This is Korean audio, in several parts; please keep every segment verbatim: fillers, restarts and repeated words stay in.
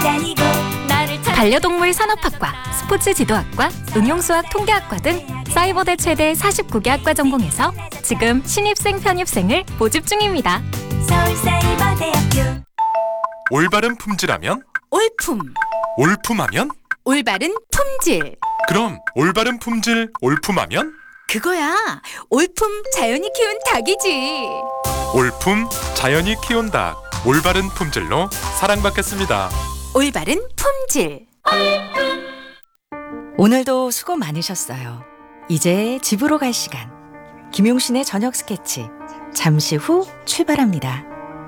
다니고 나를 찾... 반려동물 산업학과, 스포츠 지도학과, 응용수학 통계학과 등 사이버대 최대 사십구 개 학과 전공에서 지금 신입생 편입생을 모집 중입니다. 서울사이버대학교. 올바른 품질하면? 올품, 올품하면? 올바른 품질. 그럼 올바른 품질 올품하면? 그거야. 올품 자연이 키운 닭이지. 올품 자연이 키운 닭, 올바른 품질로 사랑받겠습니다. 올바른 품질. 오늘도 수고 많으셨어요. 이제 집으로 갈 시간. 김용신의 저녁 스케치 잠시 후 출발합니다.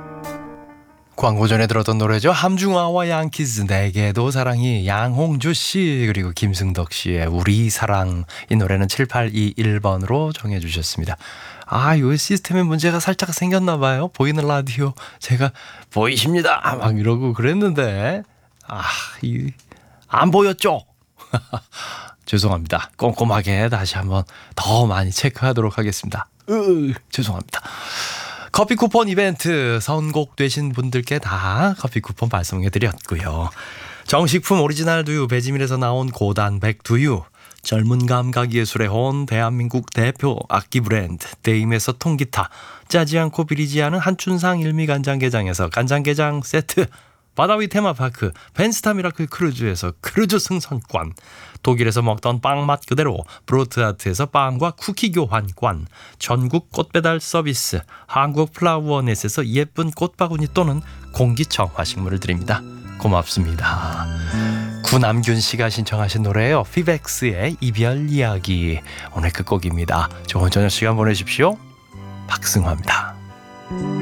광고 전에 들었던 노래죠. 함중아와 양키즈 내게도 사랑이, 양홍주 씨 그리고 김승덕 씨의 우리 사랑. 이 노래는 칠팔이일 번으로 정해 주셨습니다. 아, 이 시스템에 문제가 살짝 생겼나 봐요. 보이는 라디오 제가 보이십니다 막 이러고 그랬는데 아, 이 안 보였죠? 죄송합니다. 꼼꼼하게 다시 한번 더 많이 체크하도록 하겠습니다. 으, 죄송합니다. 커피 쿠폰 이벤트 선곡되신 분들께 다 커피 쿠폰 발송해드렸고요. 정식품 오리지널 두유 배지밀에서 나온 고단백 두유, 젊은 감각 예술의 혼 대한민국 대표 악기 브랜드 데임에서 통기타, 짜지 않고 비리지 않은 한춘상 일미간장게장에서 간장게장 세트, 바다위 테마파크 벤스타 미라클 크루즈에서 크루즈 승선권, 독일에서 먹던 빵 맛 그대로 브로트아트에서 빵과 쿠키 교환권, 전국 꽃배달 서비스 한국 플라워넷에서 예쁜 꽃바구니 또는 공기청 화식물을 드립니다. 고맙습니다. 구남균 씨가 신청하신 노래예요. 피백스의 이별 이야기. 오늘 끝곡입니다. 좋은 저녁 시간 보내십시오. 박승화입니다.